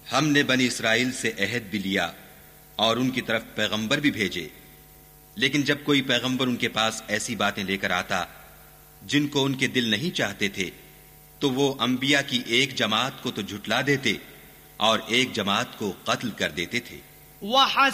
हमने बनी इसराइल से अहद भी लिया और उनकी तरफ पैगंबर भी भेजे, लेकिन जब कोई पैगंबर उनके पास ऐसी बातें लेकर आता जिनको उनके दिल नहीं चाहते थे, तो वो अंबिया की एक जमात को तो झुटला देते और एक जमात को कत्ल कर देते थे।